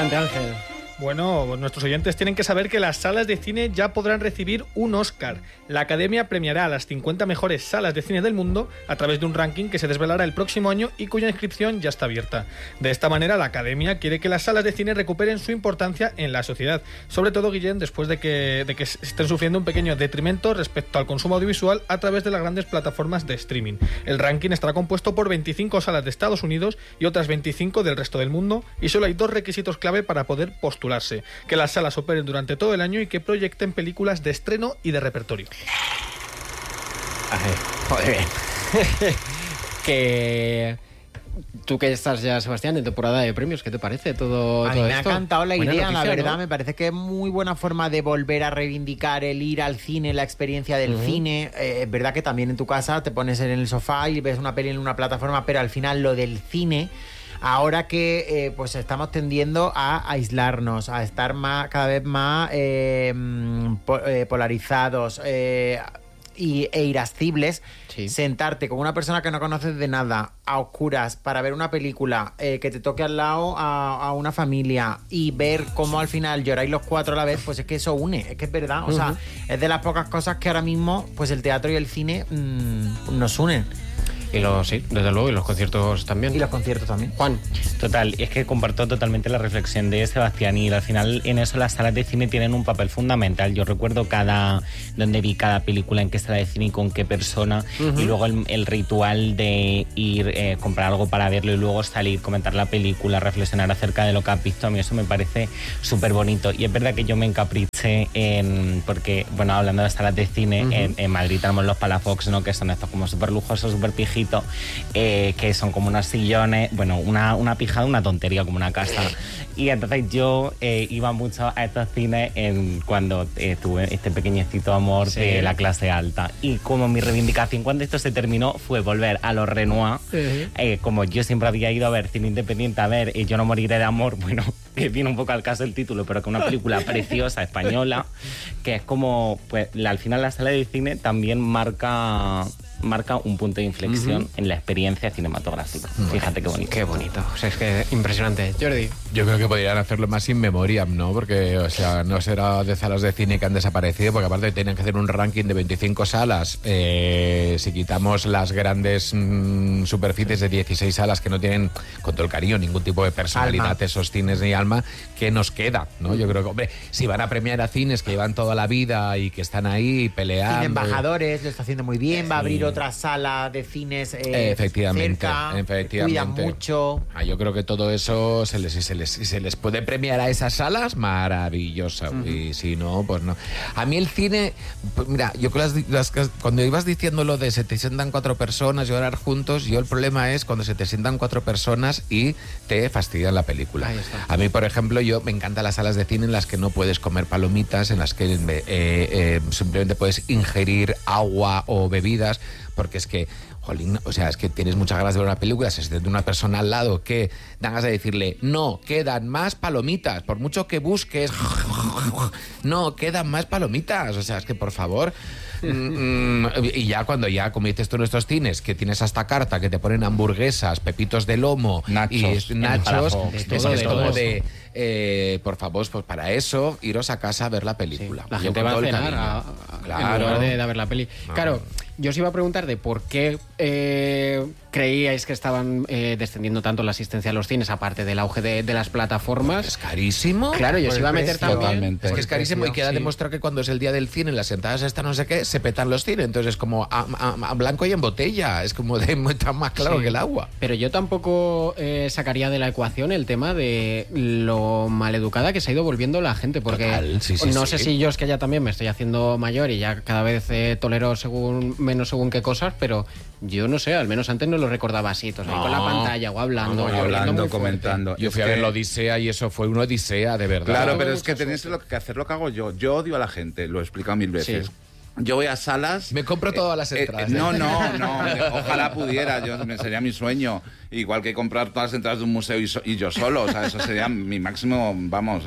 Adelante, Ángel. Bueno, nuestros oyentes tienen que saber que las salas de cine ya podrán recibir un Oscar. La Academia premiará a las 50 mejores salas de cine del mundo a través de un ranking que se desvelará el próximo año y cuya inscripción ya está abierta. De esta manera, la Academia quiere que las salas de cine recuperen su importancia en la sociedad. Sobre todo, Guillén, después de que estén sufriendo un pequeño detrimento respecto al consumo audiovisual a través de las grandes plataformas de streaming. El ranking estará compuesto por 25 salas de Estados Unidos y otras 25 del resto del mundo, y solo hay dos requisitos clave para poder postularse: que las salas operen durante todo el año y que proyecten películas de estreno y de repertorio. Joder, bien. Que tú que estás ya, Sebastián, en temporada de premios, ¿qué te parece todo A mí esto? me ha encantado la Buena idea, noticia, la verdad, ¿no? me parece que es muy buena forma de volver a reivindicar el ir al cine, la experiencia del cine. Es verdad que también en tu casa te pones en el sofá y ves una peli en una plataforma, pero al final lo del cine, ahora que pues estamos tendiendo a aislarnos, a estar cada vez más polarizados e irascibles, Sí. sentarte con una persona que no conoces de nada, a oscuras, para ver una película, que te toque al lado a una familia y ver cómo al final lloráis los cuatro a la vez, pues es que eso une, es que es verdad. O sea, es de las pocas cosas que ahora mismo pues el teatro y el cine nos unen. Y sí, desde luego, y los conciertos también. Y los conciertos también. Juan. Total, es que comparto totalmente la reflexión de Sebastián, y al final en eso las salas de cine tienen un papel fundamental. Yo recuerdo donde vi cada película, en qué sala de cine y con qué persona, y luego el ritual de ir, comprar algo para verlo y luego salir, comentar la película, reflexionar acerca de lo que has visto. A mí eso me parece súper bonito, y es verdad que yo me encapriché porque, bueno, hablando de salas de cine, en Madrid tenemos los Palafox, ¿no? Que son estos como súper lujosos, súper pijitos, que son como unos sillones, bueno, una pijada, una tontería, como una casa. Y entonces yo iba mucho a estos cines cuando tuve este pequeñecito amor de la clase alta. Y como mi reivindicación cuando esto se terminó fue volver a los Renoir, como yo siempre había ido a ver cine independiente, a ver Yo no moriré de amor, bueno, que viene un poco al caso el título, pero que es una película preciosa, española, que es como, pues al final la sala de cine también marca un punto de inflexión en la experiencia cinematográfica. Fíjate qué bonito. Qué bonito. O sea, es que impresionante. Jordi. Yo creo que podrían hacerlo más in memoriam, ¿no? Porque, o sea, no será de salas de cine que han desaparecido, porque aparte tienen que hacer un ranking de 25 salas. Si quitamos las grandes superficies de 16 salas que no tienen, con todo el cariño, ningún tipo de personalidad, esos cines ni alma, ¿qué nos queda? ¿No? Yo creo que, hombre, si van a premiar a cines que llevan toda la vida y que están ahí peleando... Cine Embajadores, lo está haciendo muy bien, va a abrir otra sala de cines efectivamente, cerca, cuidan mucho. Yo creo que todo eso se les puede premiar a esas salas, maravilloso. Y si no, pues no. A mí el cine, pues mira, yo cuando ibas diciendo lo de se te sientan 4 personas llorar juntos, yo el problema es cuando se te sientan 4 personas y te fastidian la película. A mí, por ejemplo, me encantan las salas de cine en las que no puedes comer palomitas, en las que simplemente puedes ingerir agua o bebidas, porque es que, jolín, o sea, es que tienes muchas ganas de ver una película, se siente una persona al lado que dan ganas de decirle, no, quedan más palomitas, por mucho que busques, no, quedan más palomitas, o sea, es que por favor... y ya cuando como dices tú en estos cines, que tienes hasta carta, que te ponen hamburguesas, pepitos de lomo, nachos, es como de... por favor, pues para eso, iros a casa a ver la película. Sí, la gente va a cenar en lugar de ver la peli. Claro, yo os iba a preguntar de por qué creíais que estaban descendiendo tanto la asistencia a los cines, aparte del auge de las plataformas. Es carísimo. Claro, yo os iba a meter también. Totalmente. Es que es carísimo y queda demostrado que cuando es el día del cine, las entradas estas no sé qué, se petan los cines. Entonces es como a blanco y en botella. Es como tan más claro que el agua. Pero yo tampoco sacaría de la ecuación el tema de lo maleducada que se ha ido volviendo la gente. Porque no sé si yo es que ya también me estoy haciendo mayor y ya cada vez tolero menos según qué cosas, pero yo no sé, al menos antes no lo recordaba así, ahí con la pantalla o hablando, comentando. Yo fui a ver la Odisea y eso fue una odisea, de verdad. Claro, pero es que tenéis que hacer lo que hago yo. Yo odio a la gente, lo he explicado 1000 veces. Sí. Yo voy a salas... Me compro todas las entradas. No, ojalá pudiera, sería mi sueño. Igual que comprar todas las entradas de un museo y yo solo, o sea, eso sería mi máximo, vamos...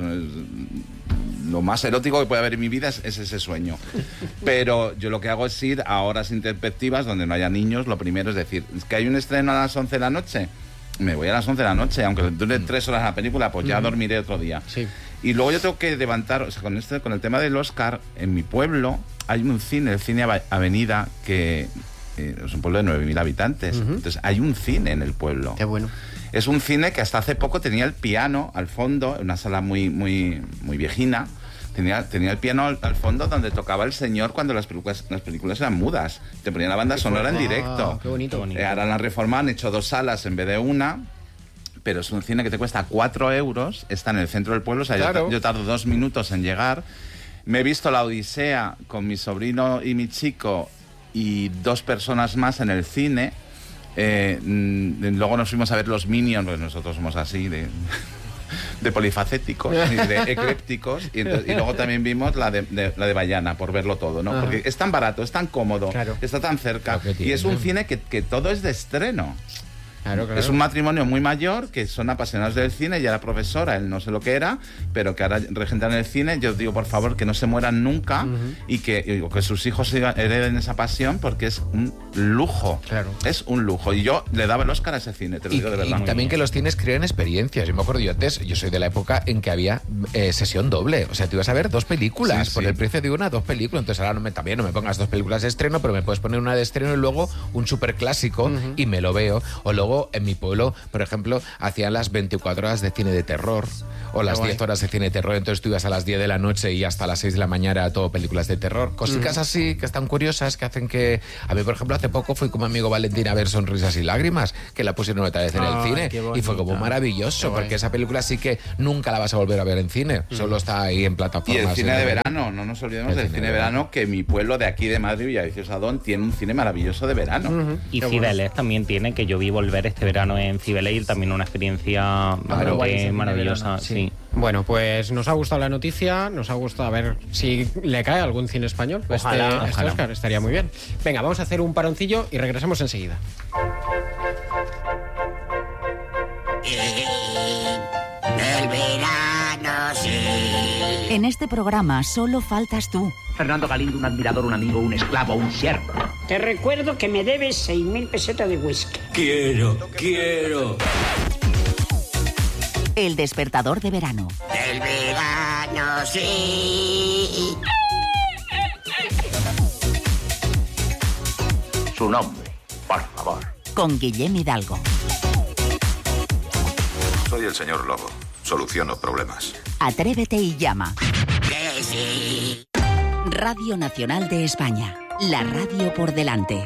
Lo más erótico que puede haber en mi vida es ese sueño. Pero yo lo que hago es ir a horas intempestivas donde no haya niños. Lo primero es decir, que hay un estreno a las 11 de la noche. me voy a las 11 de la noche, aunque dure 3 horas la película, pues ya dormiré otro día. Sí. Y luego yo tengo que levantar, o sea, con el tema del Oscar, en mi pueblo hay un cine, el Cine Avenida, que es un pueblo de 9.000 habitantes. Entonces hay un cine en el pueblo. Qué bueno. Es un cine que hasta hace poco tenía el piano al fondo, en una sala muy viejina. Tenía el piano al fondo donde tocaba el señor cuando las películas eran mudas. Te ponían la banda sonora en directo. Qué bonito. Ahora en la reforma han hecho 2 salas en vez de una. Pero es un cine que te cuesta 4 euros, está en el centro del pueblo, o sea, claro. yo tardo 2 minutos en llegar. Me he visto La Odisea con mi sobrino y mi chico y 2 personas más en el cine. Luego nos fuimos a ver los Minions, porque nosotros somos así de polifacéticos y de eclépticos, y luego también vimos la de Bayana, por verlo todo, ¿no? Porque es tan barato, es tan cómodo, está tan cerca, y es un cine que todo es de estreno. Claro. Es un matrimonio muy mayor que son apasionados del cine. Ella era profesora, él no sé lo que era, pero que ahora regentan el cine. Yo digo, por favor, que no se mueran nunca y que sus hijos hereden esa pasión, porque es un lujo. Claro. Es un lujo. Y yo le daba el Oscar a ese cine, te lo digo de verdad. Y también que los cines crean experiencias. Yo me acuerdo, yo soy de la época en que había sesión doble. O sea, te ibas a ver 2 películas por el precio de una, 2 películas. Entonces ahora también no me pongas 2 películas de estreno, pero me puedes poner una de estreno y luego un súper clásico y me lo veo. O luego en mi pueblo, por ejemplo, hacían las 24 horas de cine de terror o las 10 horas de cine de terror, entonces tú ibas a las 10 de la noche y hasta las 6 de la mañana a todo películas de terror. Cositas así que están curiosas, que hacen que... A mí, por ejemplo, hace poco fui con mi amigo Valentín a ver Sonrisas y Lágrimas, que la pusieron otra vez en el cine y fue como maravilloso, porque esa película sí que nunca la vas a volver a ver en cine, solo está ahí en plataformas. Y el cine de verano, no nos olvidemos del cine de verano, que mi pueblo de aquí de Madrid, Villaviciosa Adón, tiene un cine maravilloso de verano. Y Cibeles también tiene, que yo vi volver este verano en Cibeles, también una experiencia maravillosa. Sí. Bueno, pues nos ha gustado la noticia, nos ha gustado a ver si le cae algún cine español. Ojalá. Este Oscar estaría muy bien. Venga, vamos a hacer un paroncillo y regresamos enseguida. El verano, sí. En este programa solo faltas tú. Fernando Galindo, un admirador, un amigo, un esclavo, un siervo. Te recuerdo que me debes 6.000 pesetas de whisky. Quiero. El despertador de verano. El verano, sí. Su nombre, por favor. Con Guillem Hidalgo. Soy el señor Lobo. Soluciono problemas. Atrévete y llama. Que sí. Radio Nacional de España. La radio por delante.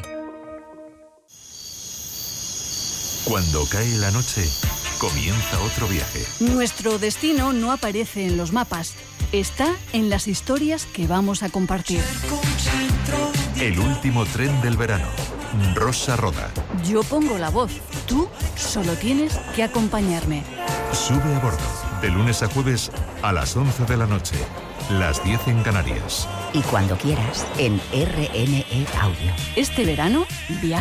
Cuando cae la noche, comienza otro viaje. Nuestro destino no aparece en los mapas. Está en las historias que vamos a compartir. El último tren del verano. Rosa Roda. Yo pongo la voz. Tú solo tienes que acompañarme. Sube a bordo. De lunes a jueves a las 11 de la noche. Las 10 en Canarias. Y cuando quieras, en RNE Audio. Este verano, viaja